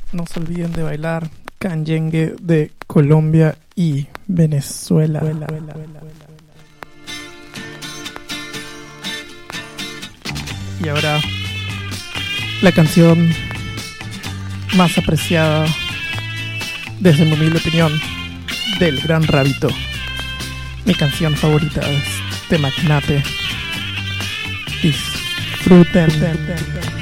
No se olviden de bailar canyengue de Colombia y Venezuela. Y ahora la canción más apreciada, desde mi humilde opinión, del Gran Rabito. Mi canción favorita es de Magnate. Disfruten.